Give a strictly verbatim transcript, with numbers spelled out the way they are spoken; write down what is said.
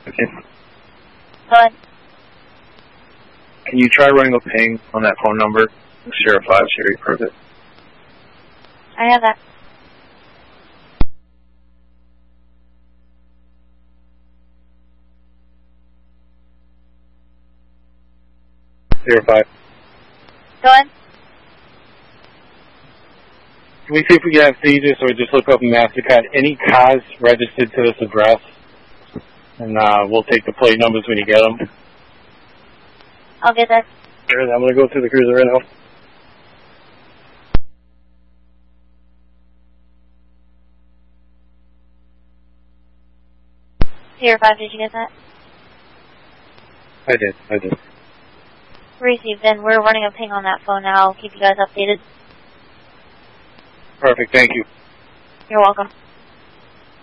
Okay. Go ahead. Can you try running a ping on that phone number? Sierra five, Sherry Privet. I have that. Sierra five. Go ahead. Can we see if we can have Caesar, so we just look up in MasterCard any cars registered to this address? And uh, we'll take the plate numbers when you get them. I'll get that. Sure, I'm going to go through the cruiser right now. Sierra five, did you get that? I did, I did. Received, then we're running a ping on that phone now. I'll keep you guys updated. Perfect, thank you. You're welcome.